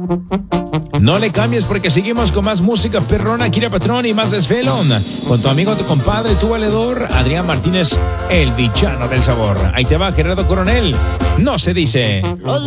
No le cambies porque seguimos con más música perrona, Kira Patrón y más desvelón. Con tu amigo, tu compadre, tu valedor, Adrián Martínez, el villano del sabor. Ahí te va Gerardo Coronel. No se dice.